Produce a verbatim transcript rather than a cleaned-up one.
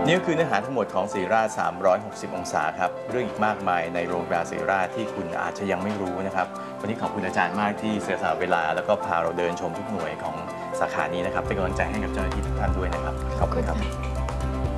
นี่ก็คือเนื้อหาทั้งหมดของศิริราชสามร้อยหกสิบองศาครับเรื่องอีกมากมายในโรงพยาบาลศิริราชที่คุณอาจจะยังไม่รู้นะครับวันนี้ขอบคุณอาจารย์มากที่เสียสละเวลาแล้วก็พาเราเดินชมทุกหน่วยของสาขานี้นะครับเป็นกำลังใจให้กับเจ้าหน้าที่ทุกท่านด้วยนะครับขอบคุณครับ